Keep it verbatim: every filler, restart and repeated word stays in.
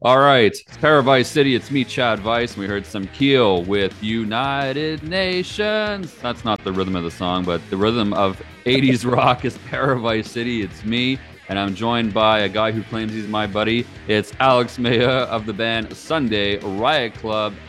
All right, Paradise City. It's me, Chad Vice. We heard some Keel with United Nations. That's not the rhythm of the song, but the rhythm of eighties rock is Paradise City. It's me, and I'm joined by a guy who claims he's my buddy. It's Alex Maya of the band Sunday Riot Club.